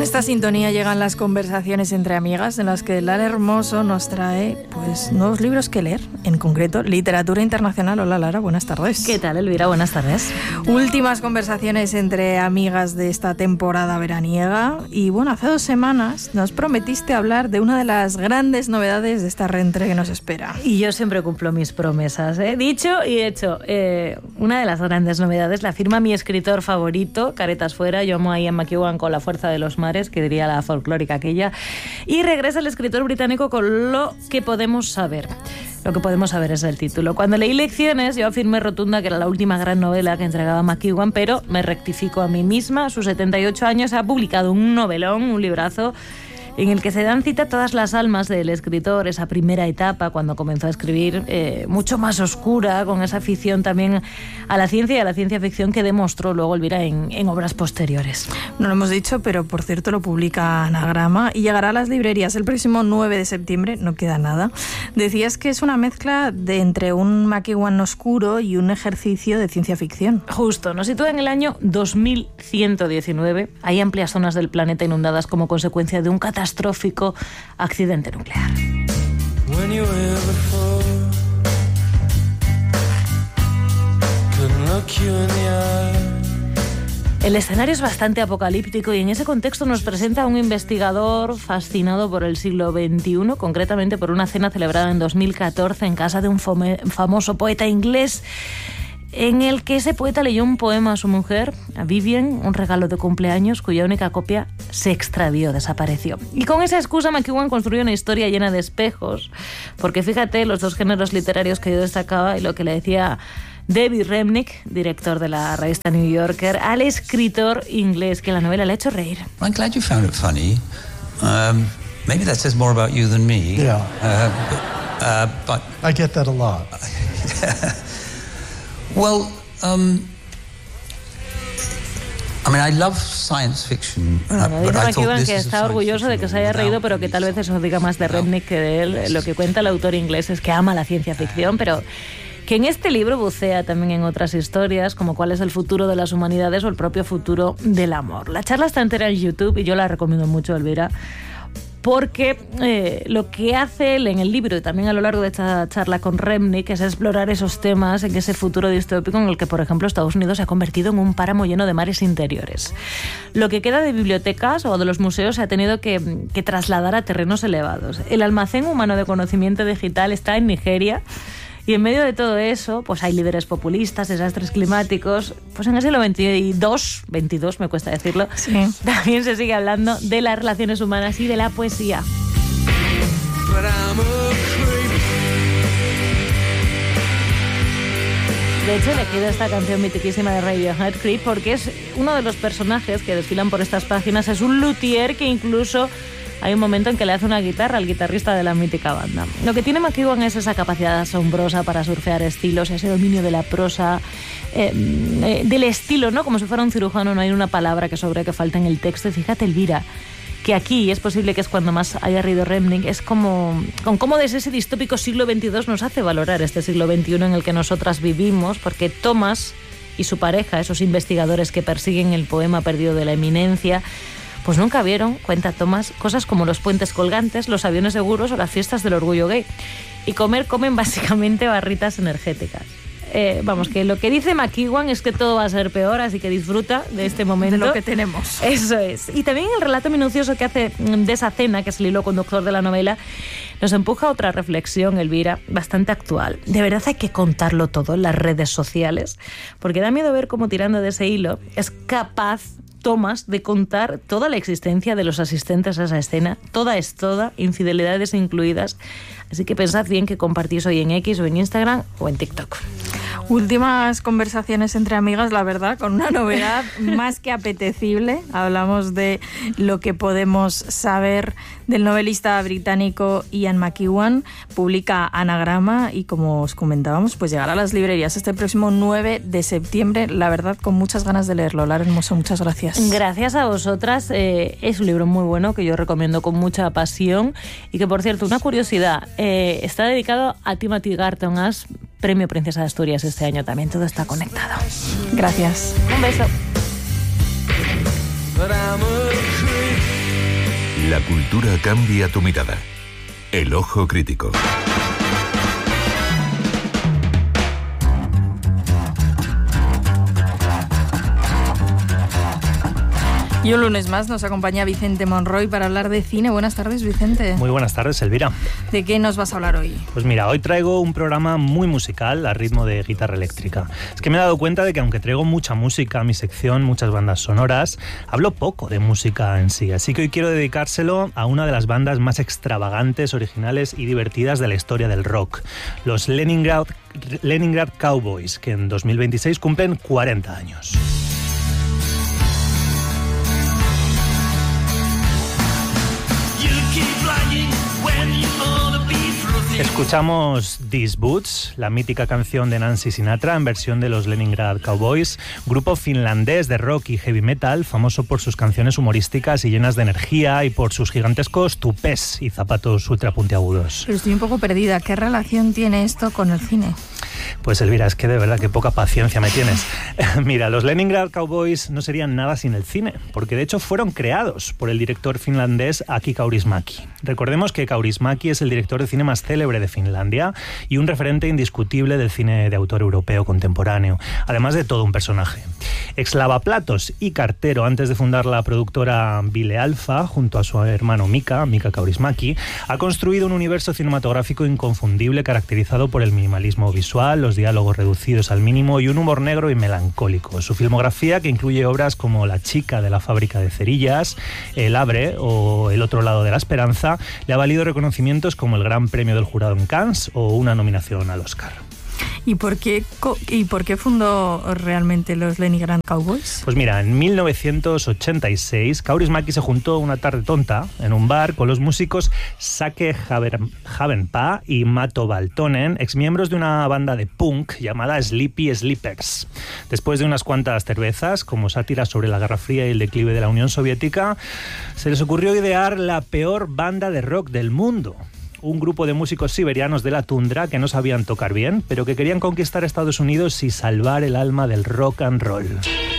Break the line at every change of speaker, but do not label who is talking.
esta sintonía llegan las conversaciones entre amigas en las que Lara Hermoso nos trae pues nuevos libros que leer, en concreto literatura internacional. Hola Lara, buenas tardes.
¿Qué tal, Elvira? Buenas tardes.
Últimas conversaciones entre amigas de esta temporada veraniega y bueno, hace 2 semanas nos prometiste hablar de una de las grandes novedades de esta reentré que nos espera.
Y yo siempre cumplo mis promesas, ¿eh? Dicho y hecho. Una de las grandes novedades la firma mi escritor favorito, caretas fuera, yo amo a Ian McEwan con La fuerza de los mares, que diría la folclórica aquella, y regresa el escritor británico con Lo que podemos saber. Lo que podemos saber es el título. Cuando leí Lecciones, yo afirmé rotunda que era la última gran novela que entregaba McEwan, pero me rectifico a mí misma. A sus 78 años ha publicado un novelón, un librazo, en el que se dan cita todas las almas del escritor, esa primera etapa cuando comenzó a escribir, mucho más oscura, con esa afición también a la ciencia y a la ciencia ficción que demostró luego Elvira en obras posteriores.
No lo hemos dicho, pero por cierto lo publica Anagrama y llegará a las librerías el próximo 9 de septiembre, no queda nada. Decías que es una mezcla entre un McEwan oscuro y un ejercicio de ciencia ficción.
Justo, nos sitúa en el año 2119. Hay amplias zonas del planeta inundadas como consecuencia de un catastrófico accidente nuclear. El escenario es bastante apocalíptico y en ese contexto nos presenta a un investigador fascinado por el siglo XXI, concretamente por una cena celebrada en 2014 en casa de un famoso poeta inglés, en el que ese poeta leyó un poema a su mujer, a Vivian, un regalo de cumpleaños cuya única copia se extravió, desapareció. Y con esa excusa McEwan construyó una historia llena de espejos, porque fíjate los 2 géneros literarios que yo destacaba y lo que le decía David Remnick, director de la revista New Yorker, al escritor inglés, que la novela le ha hecho reír.
I'm glad you found it funny. Maybe that says more about you than me.
Yeah.
But
I get that a lot.
Well, I mean, I love science fiction.
Bueno, dice McEwan que está orgulloso de que se haya reído, pero que tal vez eso diga más de Remnick que de él. Lo que cuenta el autor inglés es que ama la ciencia ficción, pero que en este libro bucea también en otras historias, como cuál es el futuro de las humanidades o el propio futuro del amor. La charla está entera en YouTube y yo la recomiendo mucho, Elvira, porque lo que hace él en el libro y también a lo largo de esta charla con Remnick es explorar esos temas en ese futuro distópico en el que, por ejemplo, Estados Unidos se ha convertido en un páramo lleno de mares interiores. Lo que queda de bibliotecas o de los museos se ha tenido que trasladar a terrenos elevados. El almacén humano de conocimiento digital está en Nigeria. Y en medio de todo eso, pues hay líderes populistas, desastres climáticos. Pues en el siglo XXII, me cuesta decirlo,
sí,
también se sigue hablando de las relaciones humanas y de la poesía. De hecho, he elegido esta canción mitiquísima de Radiohead, Creep, porque es uno de los personajes que desfilan por estas páginas. Es un luthier que incluso hay un momento en que le hace una guitarra al guitarrista de la mítica banda. Lo que tiene McEwan es esa capacidad asombrosa para surfear estilos, ese dominio de la prosa, del estilo, ¿no? Como si fuera un cirujano, no hay una palabra que falte en el texto. Y fíjate, Elvira, que aquí es posible que es cuando más haya reído Remnick, es como desde ese distópico siglo XXII nos hace valorar este siglo XXI en el que nosotras vivimos, porque Thomas y su pareja, esos investigadores que persiguen el poema perdido de la eminencia, pues nunca vieron, cuenta Thomas, cosas como los puentes colgantes, los aviones seguros o las fiestas del orgullo gay. Y comen básicamente barritas energéticas. Vamos, que lo que dice McEwan es que todo va a ser peor, así que disfruta de este momento.
De lo que tenemos.
Eso es. Y también el relato minucioso que hace de esa cena, que es el hilo conductor de la novela, nos empuja a otra reflexión, Elvira, bastante actual. De verdad hay que contarlo todo en las redes sociales, porque da miedo ver cómo tirando de ese hilo es capaz Thomas de contar toda la existencia de los asistentes a esa escena. Toda es toda, infidelidades incluidas. Así que pensad bien que compartís hoy en X o en Instagram o en TikTok.
Últimas conversaciones entre amigas, la verdad, con una novedad más que apetecible. Hablamos de lo que podemos saber del novelista británico Ian McEwan. Publica Anagrama y, como os comentábamos, pues llegará a las librerías este próximo 9 de septiembre. La verdad, con muchas ganas de leerlo. Lara Hermoso, muchas gracias.
Gracias a vosotras. Es un libro muy bueno que yo recomiendo con mucha pasión y que, por cierto, una curiosidad, está dedicado a Timothy Garton Ash, Premio Princesa de Asturias este año también. Todo está conectado.
Gracias.
Un beso.
But I'm a creep.
La cultura cambia tu mirada. El ojo crítico.
Y un lunes más nos acompaña Vicente Monroy para hablar de cine. Buenas tardes, Vicente.
Muy buenas tardes, Elvira.
¿De qué nos vas a hablar hoy?
Pues mira, hoy traigo un programa muy musical a ritmo de guitarra eléctrica. Es que me he dado cuenta de que aunque traigo mucha música a mi sección, muchas bandas sonoras, hablo poco de música en sí. Así que hoy quiero dedicárselo a una de las bandas más extravagantes, originales y divertidas de la historia del rock. Los Leningrad Cowboys, que en 2026 cumplen 40 años. Escuchamos These Boots, la mítica canción de Nancy Sinatra en versión de los Leningrad Cowboys, grupo finlandés de rock y heavy metal, famoso por sus canciones humorísticas y llenas de energía y por sus gigantescos tupés y zapatos ultra puntiagudos.
Pero estoy un poco perdida. ¿Qué relación tiene esto con el cine?
Pues Elvira, es que de verdad que poca paciencia me tienes. Mira, los Leningrad Cowboys no serían nada sin el cine, porque de hecho fueron creados por el director finlandés Aki Kaurismäki. Recordemos que Kaurismäki es el director de cine más célebre de Finlandia y un referente indiscutible del cine de autor europeo contemporáneo, además de todo un personaje. Ex lavaplatos y cartero antes de fundar la productora Ville Alpha, junto a su hermano Mika Kaurismäki, ha construido un universo cinematográfico inconfundible caracterizado por el minimalismo visual, los diálogos reducidos al mínimo y un humor negro y melancólico. Su filmografía, que incluye obras como La chica de la fábrica de cerillas, El Abre o El otro lado de la esperanza, le ha valido reconocimientos como el Gran Premio del Jurado en Cannes o una nominación al Oscar.
¿Y por qué fundó realmente los Leningrad Cowboys?
Pues mira, en 1986 Kaurismäki se juntó una tarde tonta en un bar con los músicos Sake Havenpää y Mato Valtonen, exmiembros de una banda de punk llamada Sleepy Sleepers. Después de unas cuantas cervezas, como sátira sobre la Guerra Fría y el declive de la Unión Soviética, se les ocurrió idear la peor banda de rock del mundo. Un grupo de músicos siberianos de la tundra que no sabían tocar bien, pero que querían conquistar Estados Unidos y salvar el alma del rock and roll.